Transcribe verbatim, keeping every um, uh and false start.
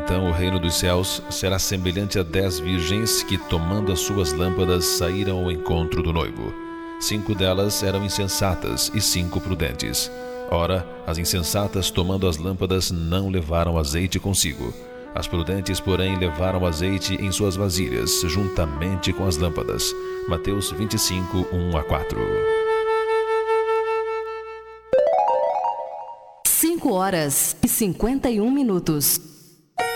Então o reino dos céus será semelhante a dez virgens que, tomando as suas lâmpadas, saíram ao encontro do noivo. Cinco delas eram insensatas e cinco prudentes. Ora, as insensatas, tomando as lâmpadas, não levaram azeite consigo. As prudentes, porém, levaram azeite em suas vasilhas, juntamente com as lâmpadas. Mateus vinte e cinco, um a quatro. cinco horas e cinquenta e um minutos.